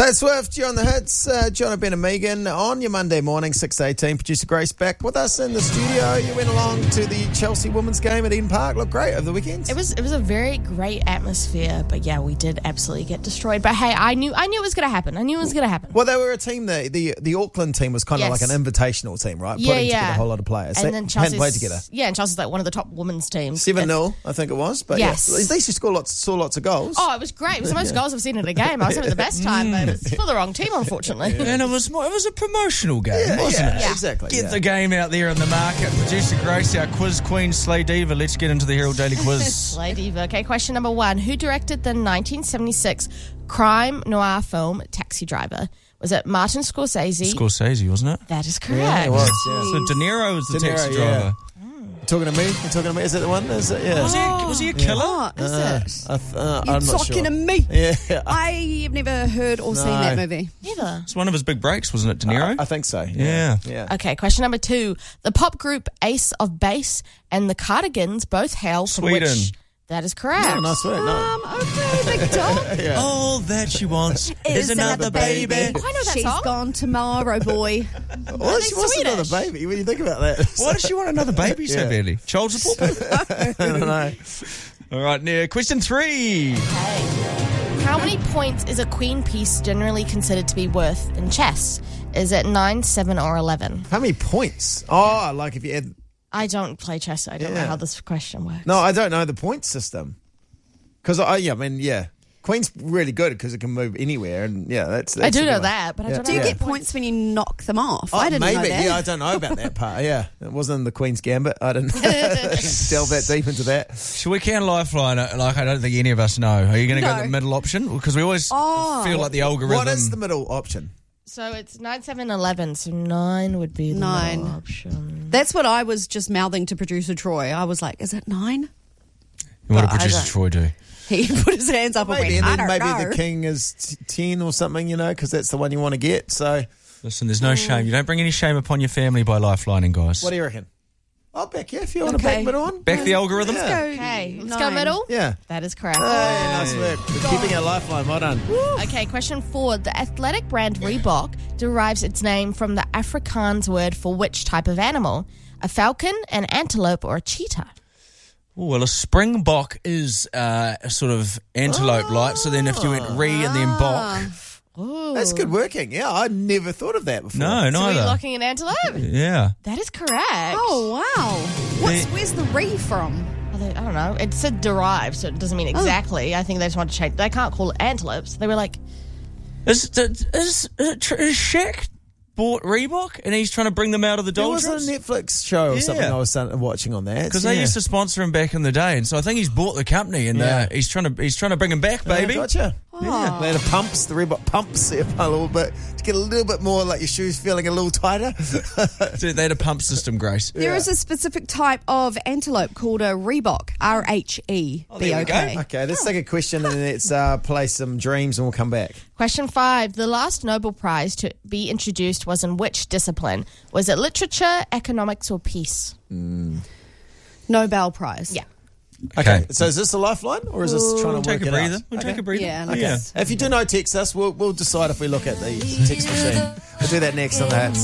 Tate Swift, you're on the hits. John, Ben and Megan on your Monday morning, 6:18. Producer Grace back with us in the studio. You went along to the Chelsea women's game at Eden Park. Looked great over the weekend. It was a very great atmosphere, but yeah, we did absolutely get destroyed. But hey, I knew it was going to happen. Well, they were a team. The Auckland team was kind of like an invitational team, right? Yeah, Putting together a whole lot of players. And then Chelsea hadn't played together. Yeah, and Chelsea's like one of the top women's teams. 7-0, I think it was. But yes, yeah, at least you saw lots of goals. Oh, it was great. It was the most goals I've seen in a game. I was having the best time, but it's for the wrong team, unfortunately. And it was a promotional game, wasn't it? Yeah. Exactly. Get the game out there in the market. Producer Grace, our quiz queen, Slay Diva. Let's get into the Herald Daily Quiz. Slay Diva. Okay, question number 1. Who directed the 1976 crime noir film Taxi Driver? Was it Martin Scorsese? Scorsese, wasn't it? That is correct. Yeah, it was. Yeah. So De Niro was the De Niro, taxi driver. Talking to me? You're talking to me? Is that the one? Is it? Yeah. Was he a killer? Oh, is it? I'm You're not talking sure. to me. Yeah. I've never heard or seen that movie. Neither. It's one of his big breaks, wasn't it, De Niro? I think so. Yeah. Okay, question number 2. The pop group Ace of Base and the Cardigans both hail from Sweden. which? That is correct. Oh, nice work. No. Okay, big dog. All that she wants is another baby. Oh, I know that She's song. gone tomorrow, boy. Well, she wants another Swedish. baby when you think about that. Why does she want another baby so badly? Child support? I don't know. All right, now, question 3. Okay. How many points is a queen piece generally considered to be worth in chess? Is it 9, 7, or 11? How many points? Oh, like if you add... I don't play chess, so I don't know how this question works. No, I don't know the point system. Because, Queen's really good because it can move anywhere. And, that's I do a good know one. that, but I don't know. Do you the get points when you knock them off? I didn't maybe. know that. Yeah, I don't know about that part. Yeah, it wasn't in the Queen's Gambit. I didn't delve that deep into that. So we can lifeline it, like I don't think any of us know. Are you going to go No. the middle option? Because we always feel like the algorithm... What is the middle option? So it's 9, 7, 11. So 9 would be the 9 middle option. That's what I was just mouthing to producer Troy. I was like, is it 9? What did But I producer don't- Troy do? He put his hands up Maybe, and and went, then I don't maybe know. the king is 10 or something, because that's the one you want to get. So, Listen, there's no shame. You don't bring any shame upon your family by lifelining, guys. what do you reckon? I'll back you if you want to back middle on. Back the algorithm? Yeah. Okay, let's 9. go middle. Yeah. That is correct. Hey, nice work. Keeping our lifeline. Well done. Okay, question 4. The athletic brand Reebok derives its name from the Afrikaans word for which type of animal? A falcon, an antelope, or a cheetah? Oh, well, a springbok is a sort of antelope-like. So then if you went re and then bok... Ooh. That's good working. Yeah, I never thought of that before. No, So are you neither. locking an antelope? Yeah. That is correct. Oh, wow. Where's the re from? Well, I don't know. It said derived, so it doesn't mean exactly. I think they just want to change. They can't call it antelopes. They were like, Is Shaq bought Reebok and he's trying to bring them out of the There was doldrums? a Netflix show or Yeah. something I was watching on that. Because they used to sponsor him back in the day, and so I think he's bought the company, and he's trying to bring him back, baby. Gotcha. Yeah. They had the Reebok pumps there a little bit to get a little bit more like your shoes feeling a little tighter. Dude, they had a pump system, Grace. There is a specific type of antelope called a Reebok. R-H-E-B-O-K. there we go. Okay, let's take a question and let's play some dreams and we'll come back. question 5. The last Nobel Prize to be introduced was in which discipline? Was it literature, economics, or peace? Nobel Prize. Yeah. Okay, so is this a lifeline or is this trying to Take work a it breather. out? We'll take a breather. Yeah, Okay. Yeah. If you do know, text us. We'll decide if we look at the text machine. We'll do that next on the Hats.